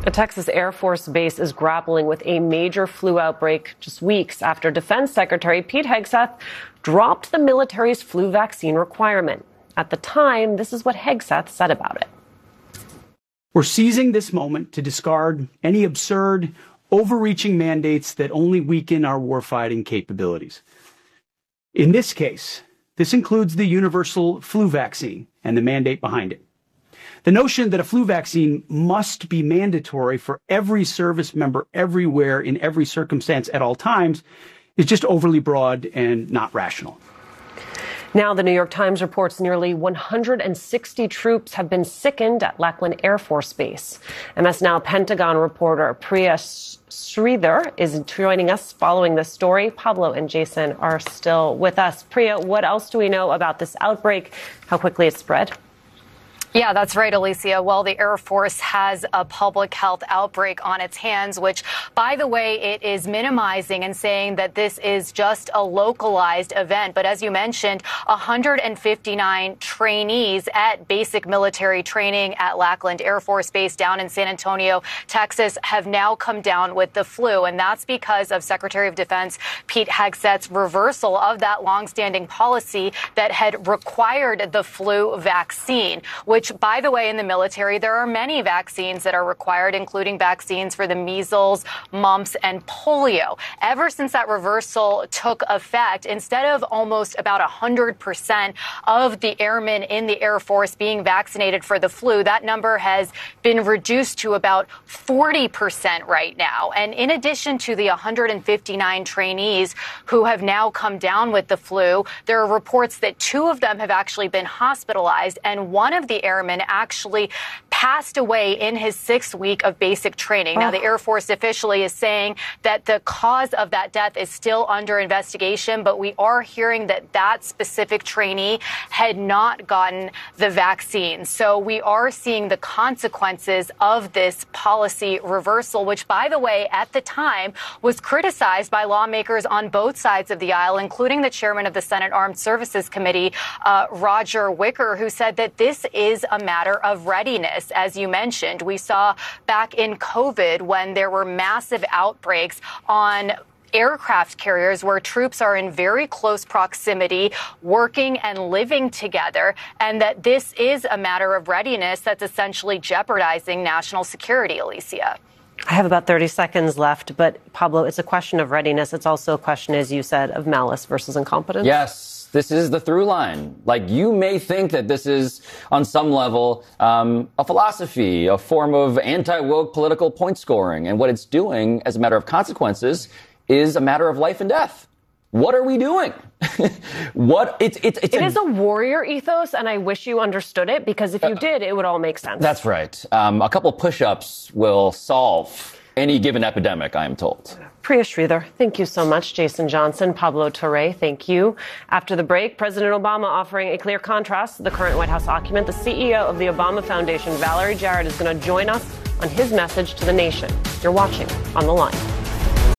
A Texas Air Force base is grappling with a major flu outbreak just weeks after Defense Secretary Pete Hegseth dropped the military's flu vaccine requirement. At the time, this is what Hegseth said about it. We're seizing this moment to discard any absurd, overreaching mandates that only weaken our warfighting capabilities. In this case, this includes the universal flu vaccine and the mandate behind it. The notion that a flu vaccine must be mandatory for every service member everywhere in every circumstance at all times is just overly broad and not rational. Now, the New York Times reports nearly 160 troops have been sickened at Lackland Air Force Base. MS Now Pentagon reporter Priya Sridhar is joining us following this story. Pablo and Jason are still with us. Priya, what else do we know about this outbreak, how quickly it spread? Yeah, that's right, Alicia. Well, the Air Force has a public health outbreak on its hands, which, by the way, it is minimizing and saying that this is just a localized event. But as you mentioned, 159 trainees at basic military training at Lackland Air Force Base down in San Antonio, Texas, have now come down with the flu. And that's because of Secretary of Defense Pete Hegseth's reversal of that longstanding policy that had required the flu vaccine, which, by the way, in the military, there are many vaccines that are required, including vaccines for the measles, mumps, and polio. Ever since that reversal took effect, instead of almost about 100% of the airmen in the Air Force being vaccinated for the flu, that number has been reduced to about 40% right now. And in addition to the 159 trainees who have now come down with the flu, there are reports that 2 of them have actually been hospitalized, and one of the airmen actually passed away in his 6th week of basic training. Now, the Air Force officially is saying that the cause of that death is still under investigation, but we are hearing that that specific trainee had not gotten the vaccine. So we are seeing the consequences of this policy reversal, which, by the way, at the time was criticized by lawmakers on both sides of the aisle, including the chairman of the Senate Armed Services Committee, Roger Wicker, who said that this is a matter of readiness. As you mentioned, we saw back in COVID when there were massive outbreaks on aircraft carriers where troops are in very close proximity, working and living together, and that this is a matter of readiness that's essentially jeopardizing national security, Alicia. I have about 30 seconds left, but Pablo, it's a question of readiness. It's also a question, as you said, of malice versus incompetence. Yes. This is the through line. Like, you may think that this is, on some level, a philosophy, a form of anti-woke political point scoring. And what it's doing, as a matter of consequences, is a matter of life and death. What are we doing? It is a warrior ethos, and I wish you understood it, because if you did, it would all make sense. That's right. A couple push-ups will solve any given epidemic, I am told. Priya Sridhar, thank you so much. Jason Johnson, Pablo Torre, thank you. After the break, President Obama offering a clear contrast to the current White House occupant. The CEO of the Obama Foundation, Valerie Jarrett, is going to join us on his message to the nation. You're watching On the Line.